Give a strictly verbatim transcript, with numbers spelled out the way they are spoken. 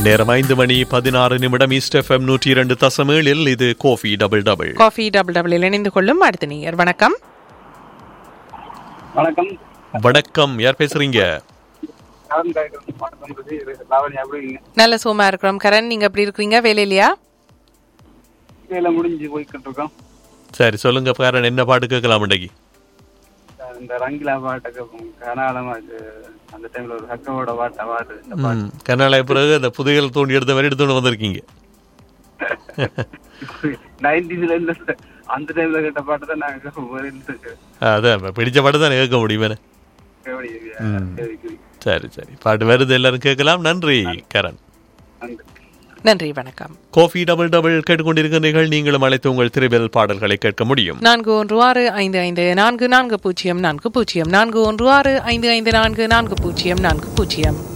நேரம் ஐந்து மணி பதினாறு நிமிடம். ஈஸ்ட் எஃப்எம் நூற்றி இரண்டு தசம் ஏழில் இது Kofi double double. Coffee double double இணைந்து கொள்ளும் அடுத்த நீர். வணக்கம். வணக்கம். வணக்கம், யார் பேசுறீங்க? நல்ல சோமா இருக்கிறோம் கரண், நீங்க எப்படி இருக்கீங்க? வேலையிலையா? வேலை முடிஞ்சு போய்கிட்டு இருக்கோம். சரி சொல்லுங்க கரண், என்ன பாட்டு கேட்கலாம் இன்னைக்கு? இந்த ரங்கிலா பாட்டுக்கு கனாலமா அந்த டைம்ல ஒரு ஹக்கவோட பாட்ட பாட்டு இந்த பாட்டு கர்நாடக பிறகு அந்த புதையல் தோண்டி எடுத்த மாதிரி எடுத்துட்டு வந்திருக்கீங்க. நைன்டீஸ்ல இருந்து அந்த டைம்ல கேட்ட பாட்டு தான் நாங்க அதான் பிடிச்ச பாட்டு தான் கேட்க முடியும். சரி சரி, பாட்டு வருது, எல்லாரும் கேட்கலாம். நன்றி கரண். நன்றி, வணக்கம். கோஃபி டபுள் டபுள் கேட்டுக்கொண்டிருக்கிறீர்கள். நீங்களும் அழைத்து உங்கள் திரைவேல் பாடல்களை கேட்க முடியும். நான்கு ஒன்று ஆறு ஐந்து ஐந்து நான்கு நான்கு பூஜ்ஜியம் நான்கு பூஜ்ஜியம் நான்கு ஒன்று ஆறு ஐந்து ஐந்து நான்கு நான்கு பூஜ்ஜியம் நான்கு பூஜ்ஜியம்.